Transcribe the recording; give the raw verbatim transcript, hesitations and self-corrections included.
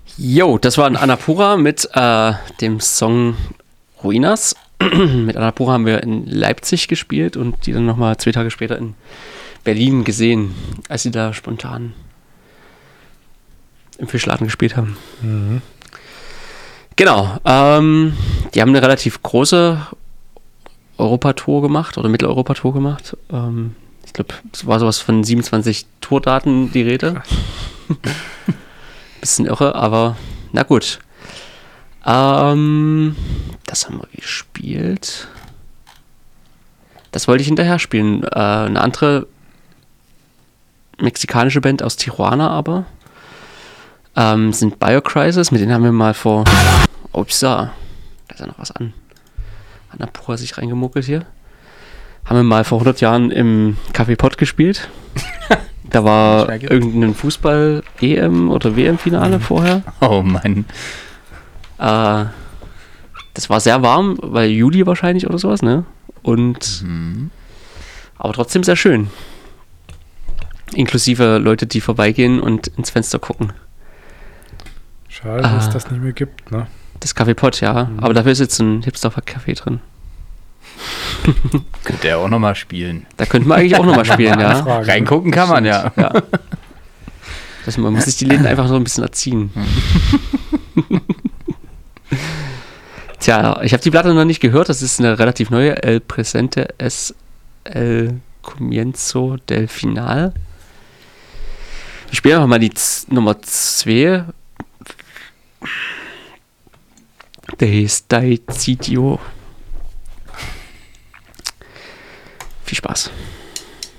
Jo, das war ein Annapura mit äh, dem Song Ruinas. Mit Annapura haben wir in Leipzig gespielt und die dann nochmal zwei Tage später in Berlin gesehen, als sie da spontan im Fischladen gespielt haben. Mhm. Genau. Ähm, die haben eine relativ große Europatour gemacht oder Mitteleuropatour gemacht. Ähm, ich glaube, es war sowas von siebenundzwanzig Tourdaten die Rede. Bisschen irre, aber na gut. Ähm, das haben wir gespielt. Das wollte ich hinterher spielen. Äh, eine andere mexikanische Band aus Tijuana aber ähm, sind Biocrisis. Mit denen haben wir mal vor... Ups, da ist ja noch was an. Annapura sich reingemuckelt hier. Haben wir mal vor hundert Jahren im Café Pott gespielt. Da war irgendein Fußball-E M- oder W M-Finale mhm. vorher. Oh Mann. Äh, das war sehr warm, weil Juli wahrscheinlich oder sowas, ne? Und Mhm. aber trotzdem sehr schön. Inklusive Leute, die vorbeigehen und ins Fenster gucken. Schade, dass es das nicht mehr gibt, ne? Das Café Pott, ja. Mhm. Aber dafür ist jetzt ein Hipster-Café drin. Könnte er auch nochmal spielen. Da könnten wir eigentlich auch nochmal spielen, ja. Frage, ne? Reingucken kann man, ja. ja. Das, man muss sich die Läden einfach so ein bisschen erziehen. Tja, ich habe die Platte noch nicht gehört. Das ist eine relativ neue. El Presente es el comienzo del final. Wir spielen einfach mal die Z- Nummer zwei. Desde Sitio. Viel Spaß.